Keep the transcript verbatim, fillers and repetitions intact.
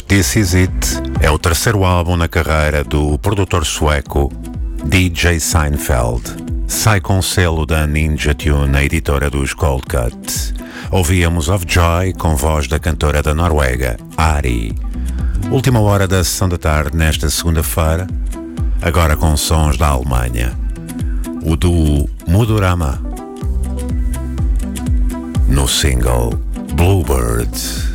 This Is It é o terceiro álbum na carreira do produtor sueco D J Seinfeld. Sai com selo da Ninja Tune, a editora dos Cold Cut. Ouvíamos Of Joy com voz da cantora da Noruega, Ari. Última hora da sessão da tarde nesta segunda-feira, agora com sons da Alemanha. O duo Mudorama no single Bluebird.